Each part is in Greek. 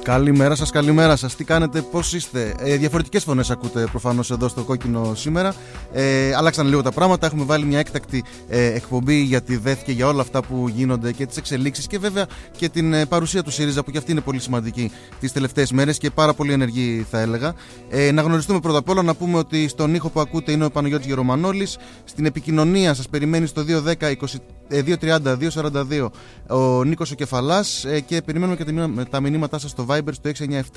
Καλημέρα σας. Τι κάνετε, πώς είστε? Διαφορετικές φωνές ακούτε προφανώς εδώ στο Κόκκινο σήμερα. Αλλάξαν λίγο τα πράγματα. Έχουμε βάλει μια έκτακτη εκπομπή για τη ΔΕΘ και για όλα αυτά που γίνονται και τις εξελίξεις και βέβαια και την παρουσία του ΣΥΡΙΖΑ που και αυτή είναι πολύ σημαντική τις τελευταίες μέρες και πάρα πολύ ενεργή, θα έλεγα. Να γνωριστούμε πρώτα απ' όλα, να πούμε ότι στον ήχο που ακούτε είναι ο Παναγιώτης Γερομανόλης. Στην επικοινωνία σας περιμένει στο 230-242 ο Νίκος ο Κεφαλάς και περιμένουμε και τα μηνύματά σας στο Viber στο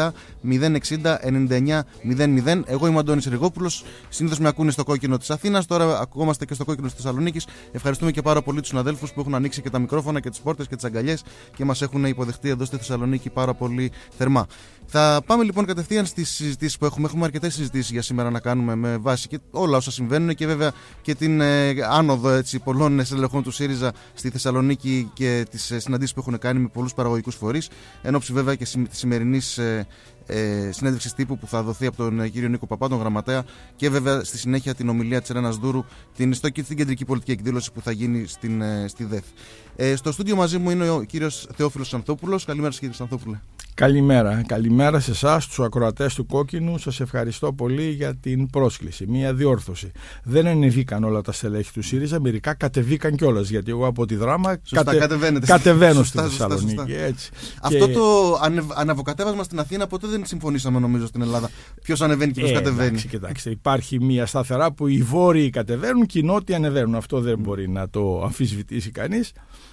697-060-99-00. Εγώ είμαι ο Αντώνης Ριγόπουλος. Συνήθως με ακούνε στο Κόκκινο της Αθήνας. Τώρα ακουγόμαστε και στο Κόκκινο της Θεσσαλονίκης. Ευχαριστούμε και πάρα πολύ τους συναδέλφους που έχουν ανοίξει και τα μικρόφωνα και τις πόρτες και τις αγκαλιές και μας έχουν υποδεχτεί εδώ στη Θεσσαλονίκη πάρα πολύ θερμά. Θα πάμε λοιπόν κατευθείαν στις συζητήσεις που έχουμε. Έχουμε αρκετές συζητήσεις για σήμερα να κάνουμε με βάση και όλα όσα συμβαίνουν και βέβαια και την άνοδο πολλών στελεχών του ΣΥΡΙΖΑ στη Θεσσαλονίκη και τις συναντήσεις που έχουν κάνει με πολλούς παραγωγικούς φορείς. Εν όψη βέβαια και τη σημερινή συνέντευξη τύπου που θα δοθεί από τον κύριο Νίκο Παπά, τον γραμματέα, και βέβαια στη συνέχεια την ομιλία της Ελένας Δούρου στην κεντρική πολιτική εκδήλωση που θα γίνει στη ΔΕΘ. Στο στούντιο μαζί μου είναι ο κύριος Θεόφιλος Ξανθόπουλος. Καλημέρα σας, κύριε Ξανθόπουλε. Καλημέρα σε εσάς, τους ακροατές του Κόκκινου. Σας ευχαριστώ πολύ για την πρόσκληση. Μία διόρθωση. Δεν ανεβήκαν όλα τα στελέχη του ΣΥΡΙΖΑ, μερικά κατεβήκαν κιόλας. Γιατί εγώ από τη Δράμα κατεβαίνω στη Θεσσαλονίκη. Έτσι. Αυτό το αναβοκατέβασμα στην Αθήνα ποτέ δεν συμφωνήσαμε, νομίζω, στην Ελλάδα. Ποιος ανεβαίνει και ποιος κατεβαίνει. Κοιτάξτε, υπάρχει μία σταθερά που οι βόρειοι κατεβαίνουν και οι νότιοι ανεβαίνουν. Αυτό δεν μπορεί να το αμφισβητήσει κανείς.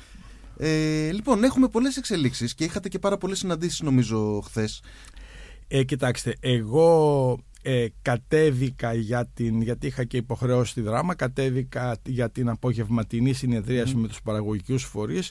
Λοιπόν, έχουμε πολλές εξελίξεις και είχατε και πάρα πολλές συναντήσεις, νομίζω, χθες. Κοιτάξτε, εγώ κατέβηκα γιατί είχα και υποχρεώσει στη Δράμα, κατέβηκα για την απογευματινή συνεδρίαση με τους παραγωγικούς φορείς,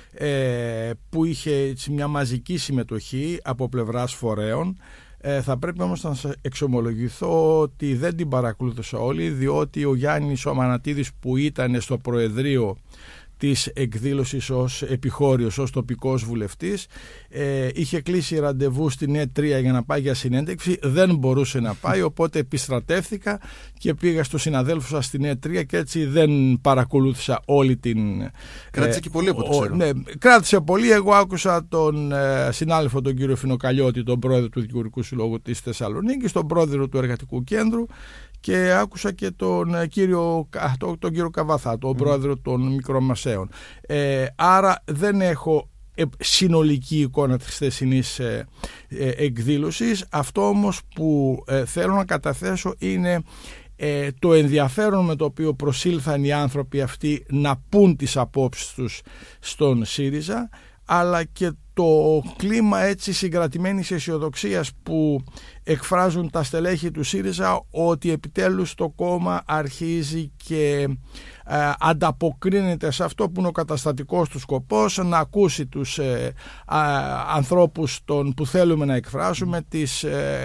που είχε μια μαζική συμμετοχή από πλευράς φορέων. Θα πρέπει όμως να σας εξομολογηθώ ότι δεν την παρακολούθησα όλη, διότι ο Γιάννης ο Αμανατίδης, που ήταν στο Προεδρείο της εκδήλωσης ως επιχώριος, ως τοπικός βουλευτής, είχε κλείσει ραντεβού στην E3 για να πάει για συνέντευξη, δεν μπορούσε να πάει, οπότε επιστρατεύθηκα και πήγα στους συναδέλφους σας στην E3 και έτσι δεν παρακολούθησα όλη την... Κράτησε και πολύ από το ξέρω. Ναι, κράτησε πολύ. Εγώ άκουσα τον συνάδελφο τον κύριο Φινοκαλιώτη, τον πρόεδρο του Δικηγορικού Συλλόγου της Θεσσαλονίκης, τον πρόεδρο του Εργατικού Κέντρου, και άκουσα και τον κύριο Καβαθά, τον πρόεδρο των μικρομεσαίων. Άρα δεν έχω συνολική εικόνα της χθεσινής εκδήλωσης. Αυτό όμως που θέλω να καταθέσω είναι το ενδιαφέρον με το οποίο προσήλθαν οι άνθρωποι αυτοί να πούν τις απόψεις τους στον ΣΥΡΙΖΑ, αλλά και το κλίμα έτσι συγκρατημένης αισιοδοξίας που εκφράζουν τα στελέχη του ΣΥΡΙΖΑ ότι επιτέλους το κόμμα αρχίζει και ανταποκρίνεται σε αυτό που είναι ο καταστατικός του σκοπός, να ακούσει τους ανθρώπους που θέλουμε να εκφράσουμε, τις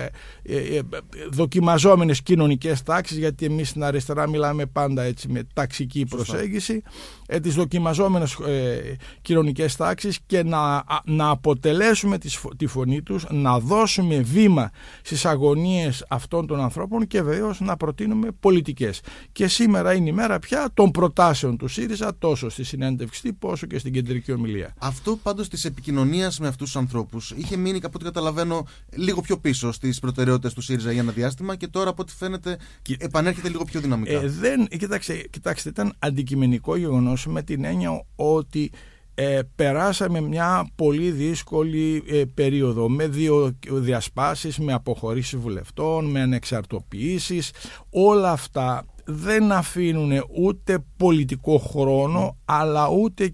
δοκιμαζόμενες κοινωνικές τάξεις, γιατί εμείς στην αριστερά μιλάμε πάντα έτσι με ταξική προσέγγιση, τις δοκιμαζόμενες κοινωνικές τάξεις, και να αποτελέσουμε τη φωνή τους, να δώσουμε βήμα στις αγωνίες αυτών των ανθρώπων και βεβαίως να προτείνουμε πολιτικές. Και σήμερα είναι η μέρα πια των προτάσεων του ΣΥΡΙΖΑ, τόσο στη συνέντευξη τύπου όσο και στην κεντρική ομιλία. Αυτό πάντως της επικοινωνίας με αυτούς τους ανθρώπους είχε μείνει, από ό,τι καταλαβαίνω, λίγο πιο πίσω στις προτεραιότητες του ΣΥΡΙΖΑ για ένα διάστημα και τώρα, από ό,τι φαίνεται, επανέρχεται λίγο πιο δυναμικά. Κοιτάξτε, ήταν αντικειμενικό γεγονός με την έννοια ότι περάσαμε μια πολύ δύσκολη περίοδο με δύο διασπάσεις, με αποχωρήσεις βουλευτών, με ανεξαρτοποιήσεις. Όλα αυτά δεν αφήνουν ούτε πολιτικό χρόνο, αλλά ούτε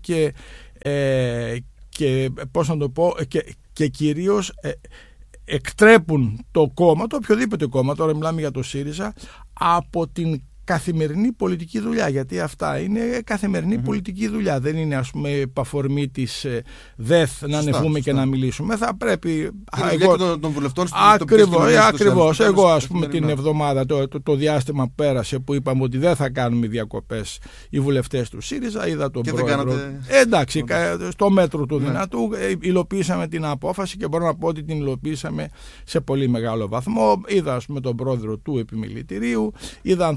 και πώς να το πω, και κυρίως εκτρέπουν το κόμμα, το οποιοδήποτε κόμμα, τώρα μιλάμε για το ΣΥΡΙΖΑ, από την καθημερινή πολιτική δουλειά, γιατί αυτά είναι καθημερινή πολιτική δουλειά. Δεν είναι, ας πούμε, επαφορμή της ΔΕΘ να ανεβούμε και να μιλήσουμε. Θα πρέπει. Των βουλευτών Ακριβώς. Εγώ, ας πούμε, την εβδομάδα, το διάστημα που πέρασε, που είπαμε ότι δεν θα κάνουμε διακοπές οι βουλευτές του ΣΥΡΙΖΑ, είδα τον πρόεδρο. Εντάξει, στο μέτρο του δυνατού υλοποιήσαμε την απόφαση και μπορώ να πω ότι την υλοποιήσαμε σε πολύ μεγάλο βαθμό. Είδα, ας πούμε, τον πρόεδρο του επιμελητηρίου, είδα ανθρώπους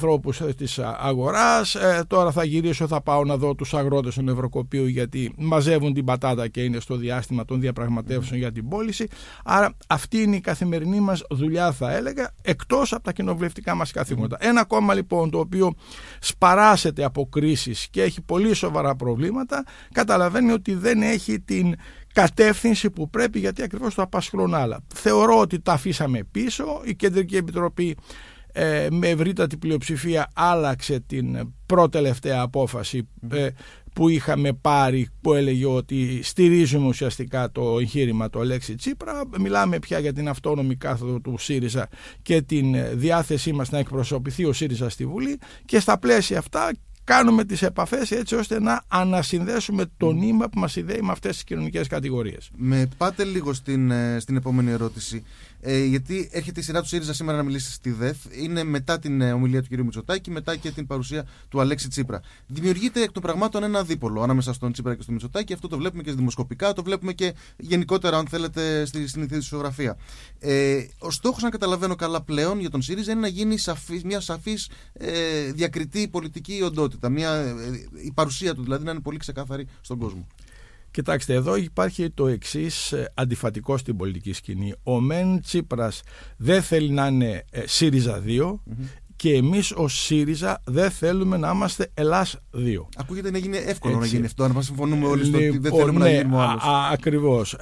της αγοράς, τώρα θα γυρίσω, θα πάω να δω τους αγρότες των Ευρωκοπίου γιατί μαζεύουν την πατάτα και είναι στο διάστημα των διαπραγματεύσεων για την πώληση. Άρα αυτή είναι η καθημερινή μας δουλειά, θα έλεγα, εκτός από τα κοινοβουλευτικά μας καθήκοντα. Ένα κόμμα λοιπόν το οποίο σπαράσεται από κρίσεις και έχει πολύ σοβαρά προβλήματα, καταλαβαίνει ότι δεν έχει την κατεύθυνση που πρέπει, γιατί ακριβώς το απασχολούν άλλα. Θεωρώ ότι τα αφήσαμε πίσω. Η Κεντρική Επιτροπή με ευρύτατη πλειοψηφία άλλαξε την προτελευταία απόφαση που είχαμε πάρει, που έλεγε ότι στηρίζουμε ουσιαστικά το εγχείρημα το Αλέξη Τσίπρα. Μιλάμε πια για την αυτόνομη κάθοδο του ΣΥΡΙΖΑ και την διάθεσή μας να εκπροσωπηθεί ο ΣΥΡΙΖΑ στη Βουλή, και στα πλαίσια αυτά κάνουμε τις επαφές έτσι ώστε να ανασυνδέσουμε το νήμα που μας συνδέει με αυτές τις κοινωνικές κατηγορίες. Με πάτε λίγο στην επόμενη ερώτηση. Γιατί έρχεται η σειρά του ΣΥΡΙΖΑ σήμερα να μιλήσει στη ΔΕΘ. Είναι μετά την ομιλία του κ. Μητσοτάκη, μετά και την παρουσία του Αλέξη Τσίπρα. Δημιουργείται εκ των πραγμάτων ένα δίπολο ανάμεσα στον Τσίπρα και στον Μητσοτάκη. Αυτό το βλέπουμε και δημοσκοπικά, το βλέπουμε και γενικότερα, αν θέλετε, στη ειδησιογραφία. Ο στόχος, αν καταλαβαίνω καλά πλέον, για τον ΣΥΡΙΖΑ είναι να γίνει μια σαφής διακριτή πολιτική οντότητα. Η παρουσία του δηλαδή να είναι πολύ ξεκάθαρη στον κόσμο. Κοιτάξτε, εδώ υπάρχει το εξής αντιφατικό στην πολιτική σκηνή. Ο μεν Τσίπρας δεν θέλει να είναι ΣΥΡΙΖΑ 2 και εμείς ως ΣΥΡΙΖΑ δεν θέλουμε να είμαστε Ελλάς 2. Ακούγεται να γίνει εύκολο να γίνει αυτό, αν συμφωνούμε όλοι στο ότι δεν θέλουμε να γίνουμε ο άλλος. Ακριβώς.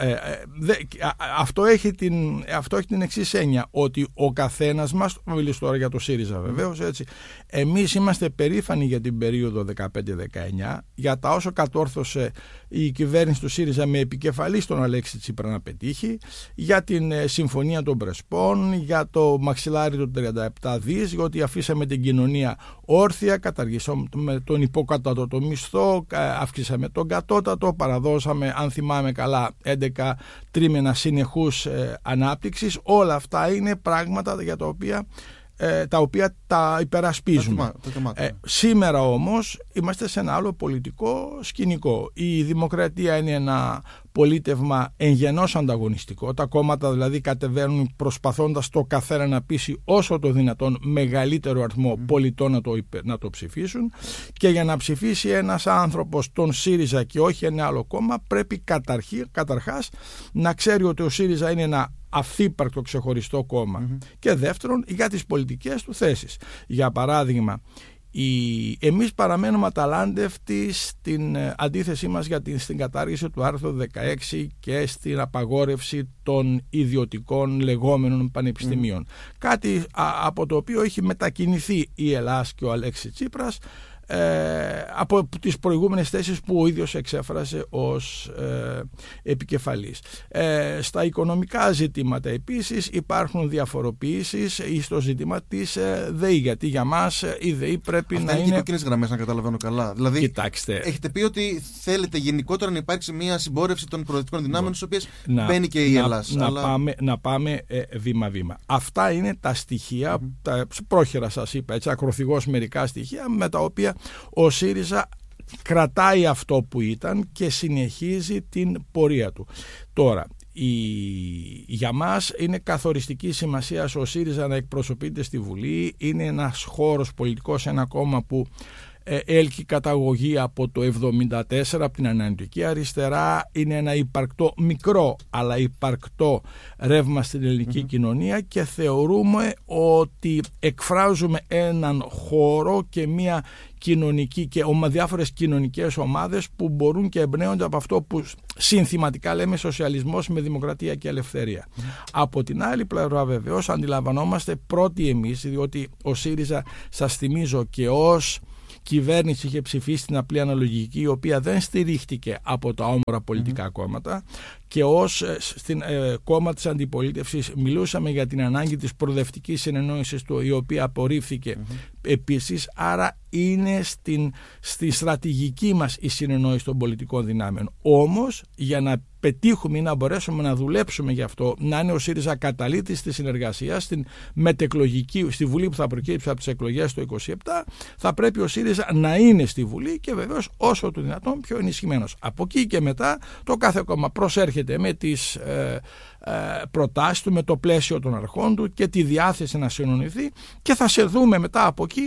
Αυτό έχει την εξής έννοια, ότι ο καθένας μας, θα μιλήσω τώρα για το ΣΥΡΙΖΑ βεβαίως, έτσι, εμείς είμαστε περήφανοι για την περίοδο 15-19, για τα όσο κατόρθωσε η κυβέρνηση του ΣΥΡΙΖΑ με επικεφαλή στον Αλέξη Τσίπρα να πετύχει, για την συμφωνία των Πρεσπών, για το μαξιλάρι των 37 δις, γιατί αφήσαμε την κοινωνία όρθια, καταργήσαμε τον υποκατώτατο μισθό, αυξήσαμε τον κατώτατο, παραδώσαμε, αν θυμάμαι καλά, 11 τρίμηνα συνεχούς ανάπτυξης. Όλα αυτά είναι πράγματα για τα οποία τα υπερασπίζουμε. Σήμερα όμως είμαστε σε ένα άλλο πολιτικό σκηνικό. Η δημοκρατία είναι ένα πολίτευμα εγγενώς ανταγωνιστικό. Τα κόμματα δηλαδή κατεβαίνουν προσπαθώντας το καθένα να πείσει όσο το δυνατόν μεγαλύτερο αριθμό πολιτών να το ψηφίσουν, και για να ψηφίσει ένας άνθρωπος τον ΣΥΡΙΖΑ και όχι ένα άλλο κόμμα πρέπει καταρχάς να ξέρει ότι ο ΣΥΡΙΖΑ είναι ένα αυθύπαρκτο ξεχωριστό κόμμα και δεύτερον για τις πολιτικές του θέσεις. Για παράδειγμα, εμείς παραμένουμε αταλάντευτοι στην αντίθεσή μας στην κατάργηση του άρθρου 16 και στην απαγόρευση των ιδιωτικών λεγόμενων πανεπιστημίων. Κάτι από το οποίο έχει μετακινηθεί η Ελλάς και ο Αλέξης Τσίπρας από τις προηγούμενες θέσεις που ο ίδιος εξέφρασε ως επικεφαλής. Στα οικονομικά ζητήματα επίσης υπάρχουν διαφοροποιήσεις στο ζήτημα της ΔΕΗ, γιατί για μας η ΔΕΗ πρέπει να είναι... Αυτά είναι γραμμές, να καταλαβαίνω καλά. Δηλαδή, κοιτάξτε, έχετε πει ότι θέλετε γενικότερα να υπάρξει μια συμπόρευση των προοδευτικών δυνάμεων, στις οποίες μπαίνει και η Ελλάδα. Να πάμε βήμα-βήμα. Αυτά είναι τα στοιχεία, τα πρόχειρα σας είπα, έτσι, ακροθυγώς μερικά στοιχεία, με τα οποία ο ΣΥΡΙΖΑ κρατάει αυτό που ήταν και συνεχίζει την πορεία του. Τώρα, για μας είναι καθοριστική σημασία ο ΣΥΡΙΖΑ να εκπροσωπείται στη Βουλή. Είναι ένας χώρος πολιτικός, ένα κόμμα που έλκει καταγωγή από το 1974 από την Ανατολική Αριστερά. Είναι ένα υπαρκτό, μικρό αλλά υπαρκτό ρεύμα στην ελληνική κοινωνία, και θεωρούμε ότι εκφράζουμε έναν χώρο και μια κοινωνική και διάφορες κοινωνικές ομάδες που μπορούν και εμπνέονται από αυτό που συνθηματικά λέμε σοσιαλισμός με δημοκρατία και ελευθερία. Από την άλλη πλευρά βεβαίως αντιλαμβανόμαστε πρώτοι εμείς, διότι ο ΣΥΡΙΖΑ, σας θυμίζω, και ως κυβέρνηση είχε ψηφίσει την απλή αναλογική, η οποία δεν στηρίχτηκε από τα όμορα πολιτικά κόμματα, και ως κόμμα της αντιπολίτευσης μιλούσαμε για την ανάγκη της προοδευτικής συνεννόησης του, η οποία απορρίφθηκε επίσης. Άρα είναι στη στρατηγική μας η συνεννόηση των πολιτικών δυνάμεων. Όμως για να πετύχουμε ή να μπορέσουμε να δουλέψουμε γι' αυτό, να είναι ο ΣΥΡΙΖΑ καταλήτης της συνεργασίας στην μετεκλογική, στη Βουλή που θα προκύψει από τις εκλογές το 2027, θα πρέπει ο ΣΥΡΙΖΑ να είναι στη Βουλή και βεβαίως όσο το δυνατόν πιο ενισχυμένος. Από εκεί και μετά το κάθε κόμμα προσέρχεται με τις προτάσεις του, με το πλαίσιο των αρχών του και τη διάθεση να συνονιθεί, και θα σε δούμε μετά από εκεί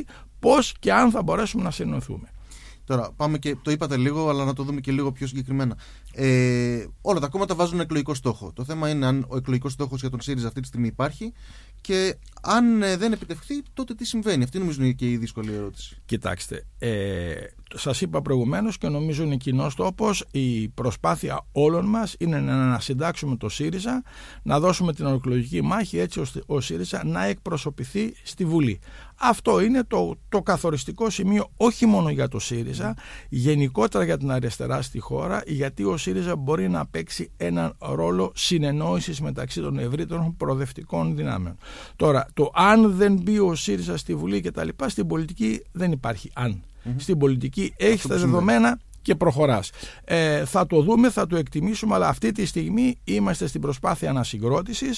πώς και αν θα μπορέσουμε να συνεννοηθούμε. Τώρα πάμε και το είπατε λίγο, αλλά να το δούμε και λίγο πιο συγκεκριμένα. Όλα τα κόμματα βάζουν εκλογικό στόχο. Το θέμα είναι αν ο εκλογικός στόχος για τον ΣΥΡΙΖΑ αυτή τη στιγμή υπάρχει και αν δεν επιτευχθεί, τότε τι συμβαίνει. Αυτή νομίζω είναι και η δύσκολη ερώτηση. Κοιτάξτε, σας είπα προηγουμένως και νομίζω είναι κοινός τόπος, η προσπάθεια όλων μας είναι να συντάξουμε το ΣΥΡΙΖΑ, να δώσουμε την εκλογική μάχη έτσι ώστε ο ΣΥΡΙΖΑ να εκπροσωπηθεί στη Βουλή. Αυτό είναι το καθοριστικό σημείο όχι μόνο για το ΣΥΡΙΖΑ, γενικότερα για την αριστερά στη χώρα, γιατί ο ΣΥΡΙΖΑ μπορεί να παίξει έναν ρόλο συνεννόησης μεταξύ των ευρύτερων προοδευτικών δυνάμεων. Τώρα, το αν δεν μπει ο ΣΥΡΙΖΑ στη Βουλή και τα λοιπά, στην πολιτική δεν υπάρχει αν. Στην πολιτική έχεις τα δεδομένα και προχωράς. Θα το δούμε, θα το εκτιμήσουμε, αλλά αυτή τη στιγμή είμαστε στην προσπάθεια ανασυγκρότησης.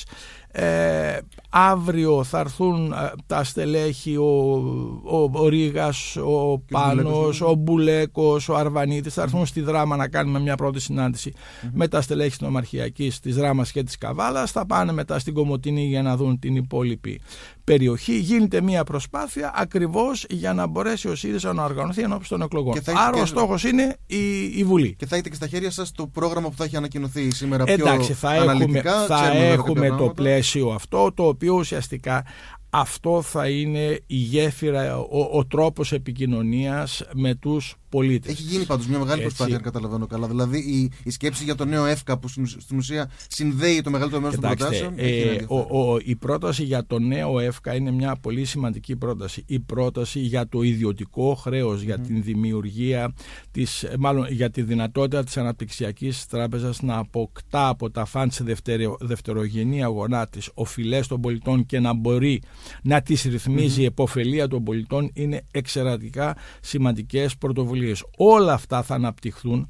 Αύριο θα έρθουν τα στελέχη, ο Ρήγας, ο Πάνος, ο Μπουλέκος, ο Αρβανίτης, θα έρθουν στη Δράμα να κάνουμε μια πρώτη συνάντηση με τα στελέχη της Νομαρχιακής, της Δράμας και της Καβάλας, θα πάνε μετά στην Κομοτηνή για να δουν την υπόλοιπη περιοχή. Γίνεται μια προσπάθεια ακριβώς για να μπορέσει ο ΣΥΡΙΖΑ να οργανωθεί ενώπιον των εκλογών. Άρα ο στόχος είναι η Βουλή. Και θα έχετε και στα χέρια σας το πρόγραμμα που θα έχει ανακοινωθεί σήμερα πιο εντάξει, αναλυτικά. Θα έχουμε το πλαίσιο αυτό, το οποίο ουσιαστικά αυτό θα είναι η γέφυρα, ο τρόπος επικοινωνίας με τους πολίτες. Έχει γίνει πάντως μια μεγάλη προσπάθεια, αν καταλαβαίνω καλά. Δηλαδή η σκέψη για το νέο ΕΦΚΑ που στην ουσία συνδέει το μεγαλύτερο μέρος των προτάσεων. Η πρόταση για το νέο ΕΦΚΑ είναι μια πολύ σημαντική πρόταση. Η πρόταση για το ιδιωτικό χρέος, για την δημιουργία, για τη δυνατότητα της Αναπτυξιακής Τράπεζας να αποκτά από τα φαντ σε δευτερογενή αγορά τις οφειλές των πολιτών και να μπορεί να τις ρυθμίζει η επωφελία των πολιτών, είναι εξαιρετικά σημαντικές πρωτοβουλίες. Όλα αυτά θα αναπτυχθούν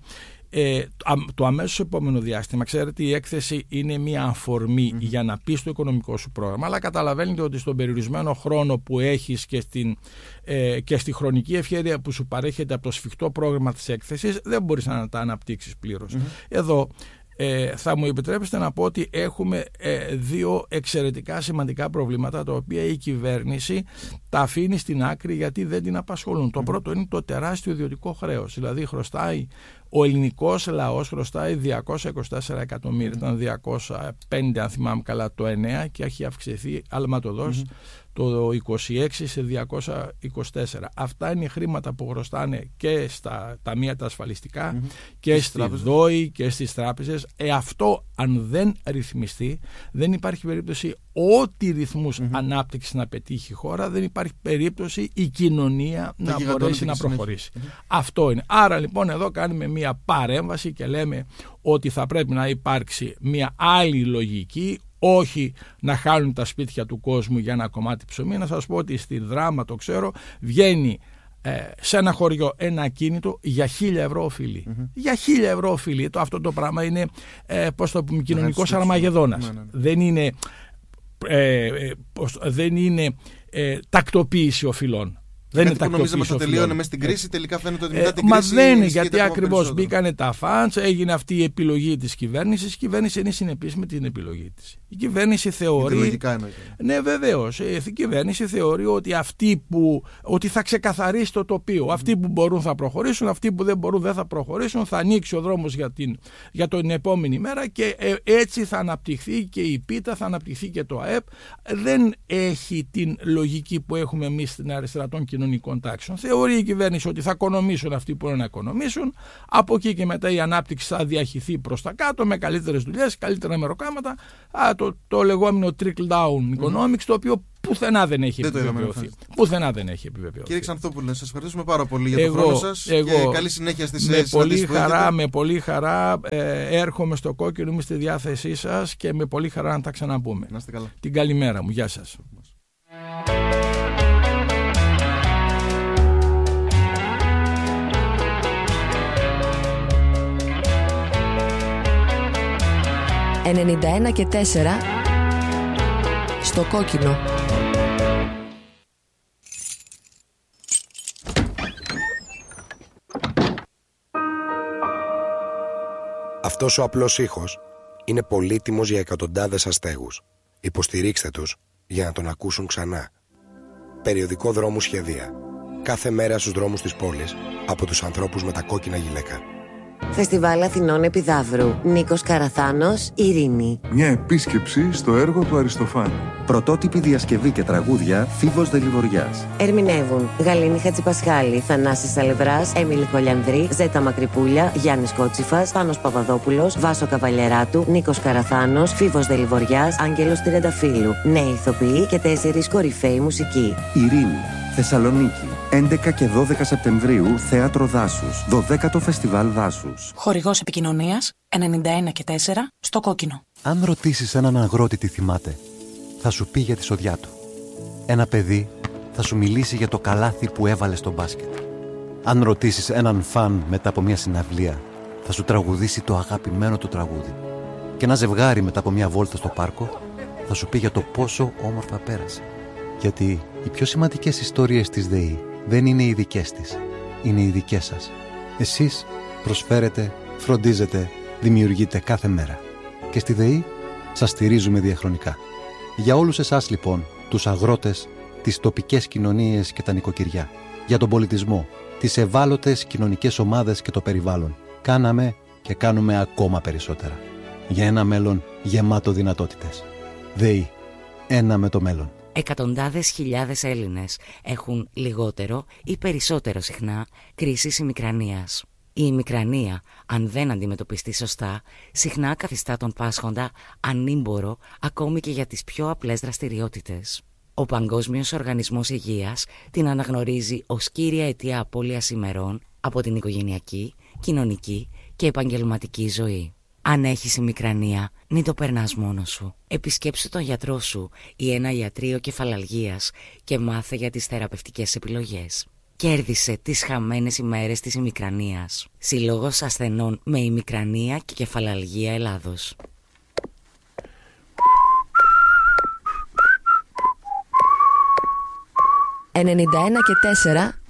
το αμέσως επόμενο διάστημα. Ξέρετε, η έκθεση είναι μια αφορμή για να πεις το οικονομικό σου πρόγραμμα, αλλά καταλαβαίνετε ότι στον περιορισμένο χρόνο που έχεις και στη χρονική ευκαιρία που σου παρέχεται από το σφιχτό πρόγραμμα της έκθεσης, δεν μπορείς να τα αναπτύξεις πλήρως. Εδώ θα μου επιτρέψετε να πω ότι έχουμε δύο εξαιρετικά σημαντικά προβλήματα, τα οποία η κυβέρνηση τα αφήνει στην άκρη γιατί δεν την απασχολούν. Το πρώτο είναι το τεράστιο ιδιωτικό χρέος. Δηλαδή ο ελληνικός λαός χρωστάει 224 εκατομμύρια, ήταν 205 αν θυμάμαι καλά το 9 και έχει αυξηθεί αλματοδός το 26 σε 224. Αυτά είναι χρήματα που χρωστάνε και στα ταμεία τα ασφαλιστικά και στη ΔΟΗ και στις τράπεζες. Αυτό αν δεν ρυθμιστεί, δεν υπάρχει περίπτωση ό,τι ρυθμούς ανάπτυξης να πετύχει η χώρα, δεν υπάρχει περίπτωση η κοινωνία να μπορέσει να προχωρήσει. Αυτό είναι. Άρα λοιπόν εδώ κάνουμε μια παρέμβαση και λέμε ότι θα πρέπει να υπάρξει μια άλλη λογική, όχι να χάνουν τα σπίτια του κόσμου για ένα κομμάτι ψωμί. Να σας πω ότι στη Δράμα, το ξέρω, βγαίνει σε ένα χωριό ένα ακίνητο για 1.000 ευρώ οφείλει. Για 1.000 ευρώ οφείλει. Αυτό το πράγμα είναι, πώς το πούμε, κοινωνικός αρμαγεδόνας. Δεν είναι τακτοποίηση οφειλών. Δεν είναι τακτοποίηση. Νομίζαμε ότι τελείωνε μέσα στην κρίση, τελικά φαίνεται ότι μετά την κρίση. Μα δεν είναι, γιατί ακριβώς μπήκανε τα φαντς, έγινε αυτή η επιλογή της κυβέρνησης. Η κυβέρνηση είναι συνεπής με την επιλογή της. Η κυβέρνηση θεωρεί. Ναι, βεβαίως. Η κυβέρνηση θεωρεί ότι ότι θα ξεκαθαρίσει το τοπίο. Αυτοί που μπορούν θα προχωρήσουν, αυτοί που δεν μπορούν δεν θα προχωρήσουν. Θα ανοίξει ο δρόμος για την επόμενη μέρα και έτσι θα αναπτυχθεί και η πίτα, θα αναπτυχθεί και το ΑΕΠ. Δεν έχει την λογική που έχουμε εμείς στην αριστερά των κοινωνικών τάξεων. Θεωρεί η κυβέρνηση ότι θα οικονομήσουν αυτοί που είναι να οικονομήσουν. Από εκεί και μετά η ανάπτυξη θα διαχυθεί προς τα κάτω με καλύτερες δουλειές, καλύτερα μεροκάματα. Το λεγόμενο trickle down economics, το οποίο πουθενά δεν έχει επιβεβαιωθεί. Πουθενά δεν έχει επιβεβαιωθεί. Κύριε Ξανθόπουλε, σας ευχαριστούμε πάρα πολύ για τον χρόνο σας και καλή συνέχεια στις με πολύ χαρά έρχομαι στο Κόκκινο, είμαι στη διάθεσή σας και με πολύ χαρά να τα ξαναπούμε. Να είστε καλά. Την καλημέρα μου. Γεια σας. «91 και 4» στο Κόκκινο. Αυτός ο απλός ήχος είναι πολύτιμος για εκατοντάδες αστέγους. Υποστηρίξτε τους για να τον ακούσουν ξανά. Περιοδικό Δρόμου Σχεδία. κάθε μέρα στους δρόμους της πόλης από τους ανθρώπους με τα κόκκινα γυλαίκα. Φεστιβάλ Αθηνών Επιδαύρου. Νίκος Καραθάνος, Ειρήνη. Μια επίσκεψη στο έργο του Αριστοφάνη. Πρωτότυπη διασκευή και τραγούδια Φίβος Δελιβοριάς. Ερμηνεύουν Γαλήνη Χατζηπασχάλη, Θανάσης Αλευράς, Έμιλη Χολιανδρή, Ζέτα Μακρυπούλια, Γιάννης Κότσιφας, Πάνος Παπαδόπουλος, Βάσο Καβαλιεράτου, Νίκος Καραθάνος, Φίβος Δελιβοριάς, Άγγελος Τριανταφύλου. Νέοι ηθοποιοί και 4 κορυφαίοι μουσικοί. Ειρήνη, Θεσσαλονίκη. 11 και 12 Σεπτεμβρίου, Θέατρο Δάσους. 12ο Φεστιβάλ Δάσους. Χορηγός επικοινωνίας 91 και 4 στο κόκκινο. Αν ρωτήσεις έναν αγρότη τι θυμάται, θα σου πει για τη σοδιά του. Ένα παιδί θα σου μιλήσει για το καλάθι που έβαλε στο μπάσκετ. Αν ρωτήσεις έναν φαν μετά από μια συναυλία, θα σου τραγουδήσει το αγαπημένο του τραγούδι. Και ένα ζευγάρι μετά από μια βόλτα στο πάρκο θα σου πει για το πόσο όμορφα πέρασε. Γιατί οι πιο σημαντικές ιστορίες της ΔΕΗ δεν είναι οι δικές της, είναι οι δικές σας. Εσείς προσφέρετε, φροντίζετε, δημιουργείτε κάθε μέρα. Και στη ΔΕΗ σας στηρίζουμε διαχρονικά. Για όλους εσάς λοιπόν, τους αγρότες, τις τοπικές κοινωνίες και τα νοικοκυριά, για τον πολιτισμό, τις ευάλωτες κοινωνικές ομάδες και το περιβάλλον, κάναμε και κάνουμε ακόμα περισσότερα. Για ένα μέλλον γεμάτο δυνατότητες. ΔΕΗ. Ένα με το μέλλον. Εκατοντάδες χιλιάδες Έλληνες έχουν λιγότερο ή περισσότερο συχνά κρίσεις ημικρανίας. Η ημικρανία, αν δεν αντιμετωπιστεί σωστά, συχνά καθιστά τον πάσχοντα ανήμπορο ακόμη και για τις πιο απλές δραστηριότητες. Ο Παγκόσμιος Οργανισμός Υγείας την αναγνωρίζει ως κύρια αιτία απώλειας ημερών από την οικογενειακή, κοινωνική και επαγγελματική ζωή. Αν έχεις ημικρανία, μην το περνάς μόνος σου. Επισκέψου τον γιατρό σου ή ένα ιατρείο κεφαλαλγίας και μάθε για τις θεραπευτικές επιλογές. Κέρδισε τις χαμένες ημέρες της ημικρανίας. Συλλόγος ασθενών με ημικρανία και κεφαλαλγία Ελλάδος. 91 και 4